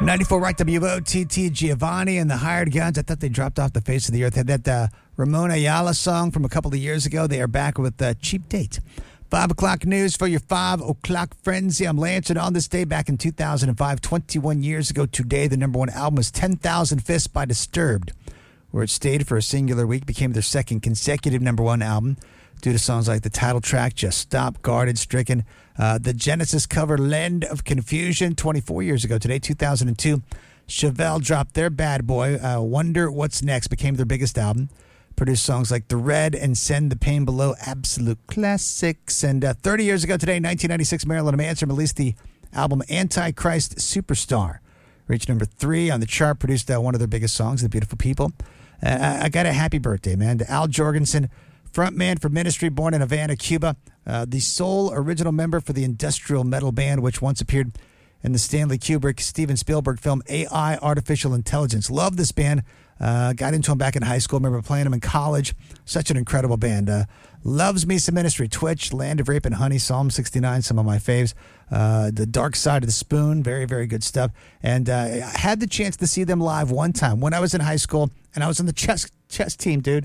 94 Rock WOTT, Giovanni and the Hired Guns. I thought they dropped off the face of the earth. Had that Ramon Ayala song from a couple of years ago. They are back with Cheap Date. 5 o'clock news for your 5 o'clock frenzy. I'm Lance, and on this day back in 2005, 21 years ago today, the number one album was 10,000 Fists by Disturbed, where it stayed for a singular week, became their second consecutive number one album due to songs like the title track, Just Stop, Guarded, Stricken, the Genesis cover, Land of Confusion. 24 years ago today, 2002, Chevelle dropped their bad boy, Wonder What's Next, became their biggest album. Produced songs like The Red and Send the Pain Below, absolute classics. And 30 years ago today, 1996, Marilyn Manson released the album Antichrist Superstar. Reached number 3 on the chart, produced one of their biggest songs, The Beautiful People. I got a happy birthday, man, to Al Jorgensen, frontman for Ministry, born in Havana, Cuba. The sole original member for the industrial metal band, which once appeared in the Stanley Kubrick, Steven Spielberg film AI, Artificial Intelligence. Love this band. Got into them back in high school. Remember playing them in college. Such an incredible band. Loves me some Ministry. Twitch, Land of Rape and Honey, Psalm 69, some of my faves. The Dark Side of the Spoon, very, very good stuff. And I had the chance to see them live one time when I was in high school, and I was on the chess team, dude.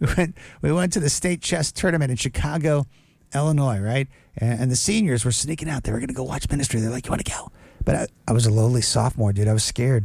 We went to the state chess tournament in Chicago, Illinois, right? And the seniors were sneaking out. They were going to go watch Ministry. They're like, you want to go? But I was a lowly sophomore, dude. I was scared.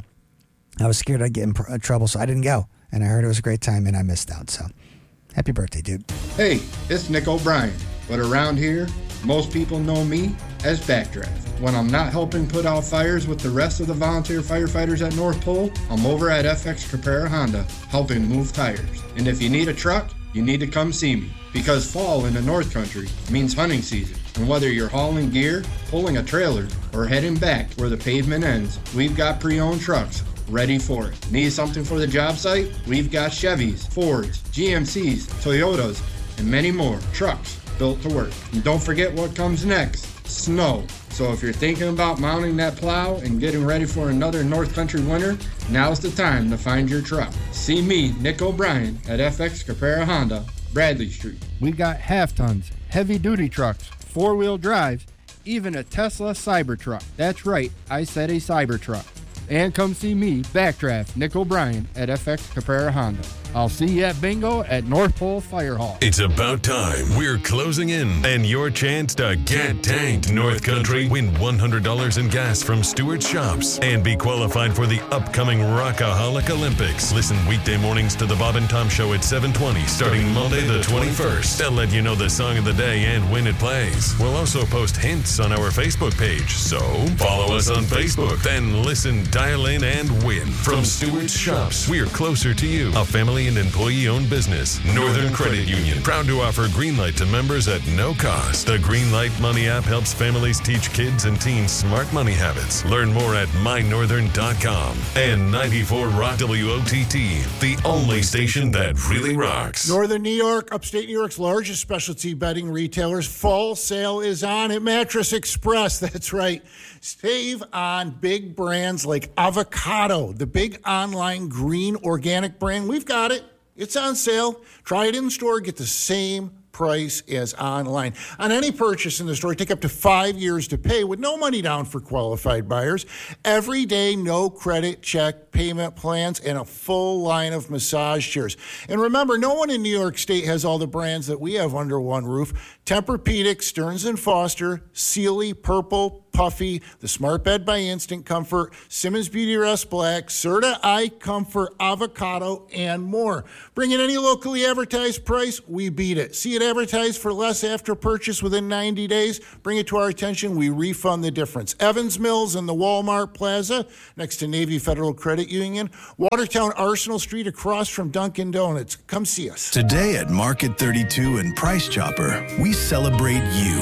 I was scared I'd get in trouble, so I didn't go. And I heard it was a great time, and I missed out. So, happy birthday, dude. Hey, it's Nick O'Brien. But around here, most people know me as Backdraft. When I'm not helping put out fires with the rest of the volunteer firefighters at North Pole, I'm over at FX Caprera Honda, helping move tires. And if you need a truck, you need to come see me. Because fall in the North Country means hunting season. And whether you're hauling gear, pulling a trailer, or heading back where the pavement ends, we've got pre-owned trucks ready for it. Need something for the job site? We've got Chevys, Fords, GMCs, Toyotas, and many more trucks built to work. And don't forget what comes next, snow. So if you're thinking about mounting that plow and getting ready for another North Country winter, now's the time to find your truck. See me, Nick O'Brien, at FX Caprera Honda, Bradley Street. We got half tons, heavy duty trucks, 4-wheel drives, even a Tesla Cybertruck. That's right, I said a Cybertruck. And come see me, Backdraft, Nick O'Brien, at FX Caprera Honda. I'll see you at bingo at North Pole Fire Hall. It's about time. We're closing in. And your chance to get tanked, North Country. Win $100 in gas from Stewart's Shops. And be qualified for the upcoming Rockaholic Olympics. Listen weekday mornings to the Bob and Tom Show at 7:20, starting Monday the 21st. They'll let you know the song of the day and when it plays. We'll also post hints on our Facebook page. So follow us on Facebook. Then listen, dial in, and win. From Stewart's Shops, we're closer to you. A family and employee-owned business. Northern Credit Union, proud to offer Greenlight to members at no cost. The Greenlight Money app helps families teach kids and teens smart money habits. Learn more at mynorthern.com. And 94 Rock WOTT, the only station that really rocks. Northern New York, upstate New York's largest specialty bedding retailers. Fall sale is on at Mattress Express. That's right. Save on big brands like Avocado, the big online green organic brand. We've got it. It's on sale. Try it in store. Get the same price as online. On any purchase in the store, take up to 5 years to pay with no money down for qualified buyers. Every day, no credit check payment plans, and a full line of massage chairs. And remember, no one in New York State has all the brands that we have under one roof. Tempur-Pedic, Stearns & Foster, Sealy, Purple, Puffy, the Smart Bed by Instant Comfort, Simmons Beauty Rest Black, Serta Eye Comfort, Avocado, and more. Bring in any locally advertised price, we beat it. See it advertised for less after purchase within 90 days, bring it to our attention, we refund the difference. Evans Mills in the Walmart Plaza, next to Navy Federal Credit Union, Watertown Arsenal Street across from Dunkin' Donuts. Come see us. Today at Market 32 and Price Chopper, we celebrate you.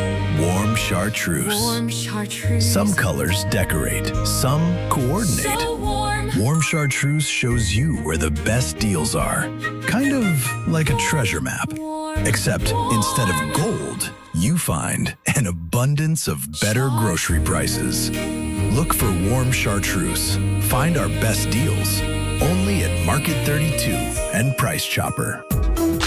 Warm chartreuse. Warm chartreuse. Some colors decorate, some coordinate. So warm. Warm chartreuse shows you where the best deals are. Kind of like a treasure map. Except instead of gold, you find an abundance of better grocery prices. Look for Warm Chartreuse. Find our best deals only at Market 32 and Price Chopper.